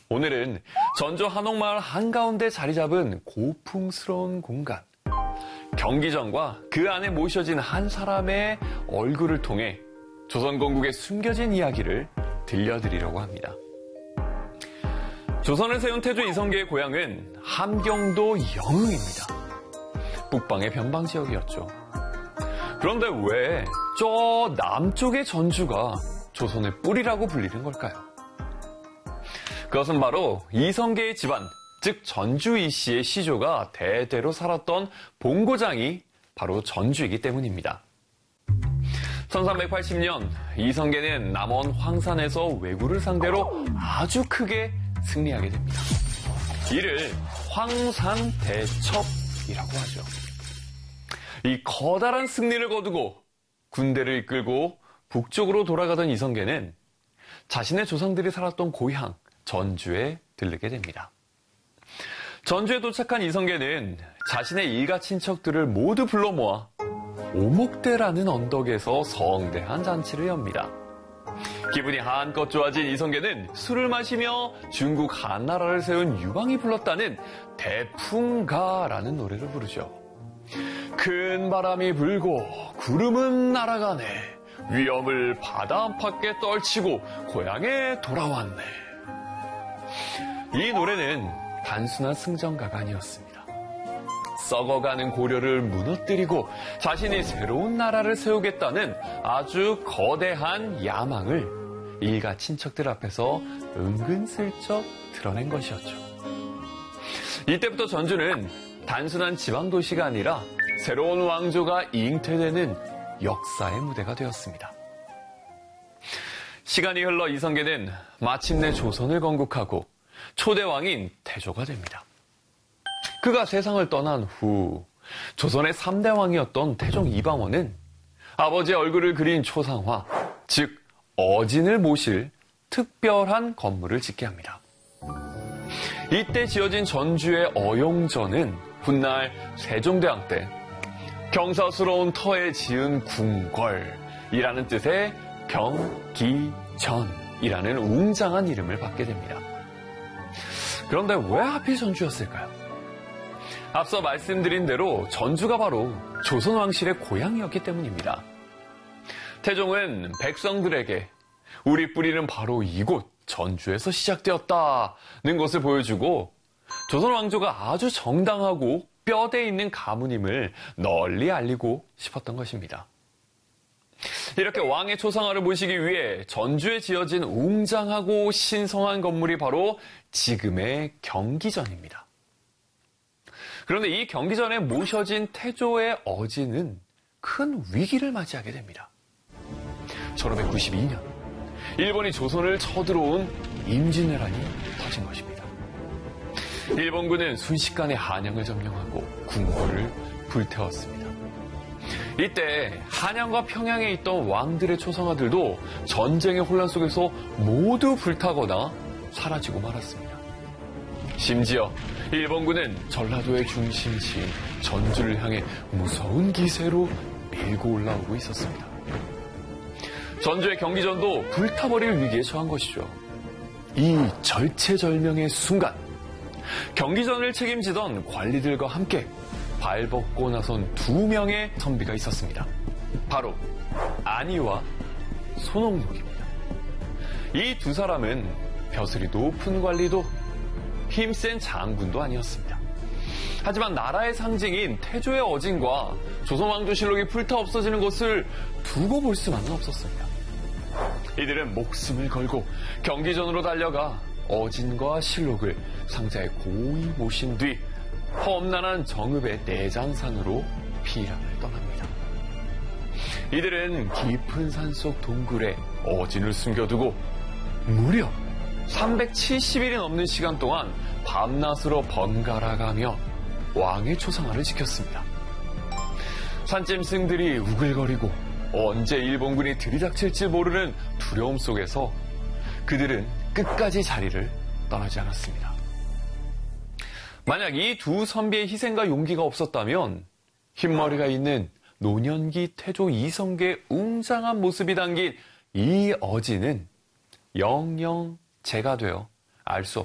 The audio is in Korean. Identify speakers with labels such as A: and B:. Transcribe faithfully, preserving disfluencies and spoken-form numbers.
A: 오늘은 전주 한옥마을 한가운데 자리 잡은 고풍스러운 공간, 경기전과 그 안에 모셔진 한 사람의 얼굴을 통해 조선건국의 숨겨진 이야기를 들려드리려고 합니다. 조선을 세운 태조 이성계의 고향은 함경도 영흥입니다. 북방의 변방 지역이었죠. 그런데 왜 저 남쪽의 전주가 조선의 뿌리라고 불리는 걸까요? 그것은 바로 이성계의 집안, 즉 전주 이씨의 시조가 대대로 살았던 본고장이 바로 전주이기 때문입니다. 천삼백팔십 년 이성계는 남원 황산에서 왜구를 상대로 아주 크게 승리하게 됩니다. 이를 황산대첩이라고 하죠. 이 커다란 승리를 거두고 군대를 이끌고 북쪽으로 돌아가던 이성계는 자신의 조상들이 살았던 고향 전주에 들르게 됩니다. 전주에 도착한 이성계는 자신의 일가 친척들을 모두 불러 모아 오목대라는 언덕에서 성대한 잔치를 엽니다. 기분이 한껏 좋아진 이성계는 술을 마시며 중국 한나라를 세운 유방이 불렀다는 대풍가라는 노래를 부르죠. 큰 바람이 불고 구름은 날아가네. 위험을 바다 안팎에 떨치고 고향에 돌아왔네. 이 노래는 단순한 승전가가 아니었습니다. 썩어가는 고려를 무너뜨리고 자신이 새로운 나라를 세우겠다는 아주 거대한 야망을 일가 친척들 앞에서 은근슬쩍 드러낸 것이었죠. 이때부터 전주는 단순한 지방도시가 아니라 새로운 왕조가 잉태되는 역사의 무대가 되었습니다. 시간이 흘러 이성계는 마침내 조선을 건국하고 초대왕인 태조가 됩니다. 그가 세상을 떠난 후 조선의 삼 대 왕이었던 태종 이방원은 아버지의 얼굴을 그린 초상화, 즉 어진을 모실 특별한 건물을 짓게 합니다. 이때 지어진 전주의 어용전은 훗날 세종대왕 때 경사스러운 터에 지은 궁궐이라는 뜻의 경기전이라는 웅장한 이름을 받게 됩니다. 그런데 왜 하필 전주였을까요? 앞서 말씀드린 대로 전주가 바로 조선 왕실의 고향이었기 때문입니다. 태종은 백성들에게 우리 뿌리는 바로 이곳 전주에서 시작되었다는 것을 보여주고 조선 왕조가 아주 정당하고 뼈대 있는 가문임을 널리 알리고 싶었던 것입니다. 이렇게 왕의 초상화를 모시기 위해 전주에 지어진 웅장하고 신성한 건물이 바로 지금의 경기전입니다. 그런데 이 경기전에 모셔진 태조의 어진은 큰 위기를 맞이하게 됩니다. 천오백구십이 년 일본이 조선을 쳐들어온 임진왜란이 터진 것입니다. 일본군은 순식간에 한양을 점령하고 궁궐을 불태웠습니다. 이때 한양과 평양에 있던 왕들의 초상화들도 전쟁의 혼란 속에서 모두 불타거나 사라지고 말았습니다. 심지어 일본군은 전라도의 중심지인 전주를 향해 무서운 기세로 밀고 올라오고 있었습니다. 전주의 경기전도 불타버릴 위기에 처한 것이죠. 이 절체절명의 순간 경기전을 책임지던 관리들과 함께 발벗고 나선 두 명의 선비가 있었습니다. 바로 안희와 손옥록입니다. 이 두 사람은 벼슬이 높은 관리도 힘센 장군도 아니었습니다. 하지만 나라의 상징인 태조의 어진과 조선왕조실록이 불타 없어지는 것을 두고 볼 수만은 없었습니다. 이들은 목숨을 걸고 경기전으로 달려가 어진과 실록을 상자에 고이 모신 뒤 험난한 정읍의 내장산으로 피랑을 떠납니다. 이들은 깊은 산속 동굴에 어진을 숨겨두고 무려 삼백칠십 일이 넘는 시간 동안 밤낮으로 번갈아가며 왕의 초상화를 지켰습니다. 산짐승들이 우글거리고 언제 일본군이 들이닥칠지 모르는 두려움 속에서 그들은 끝까지 자리를 떠나지 않았습니다. 만약 이 두 선비의 희생과 용기가 없었다면 흰머리가 있는 노년기 태조 이성계의 웅장한 모습이 담긴 이 어진은 영영 제가 되어 알 수 없었습니다.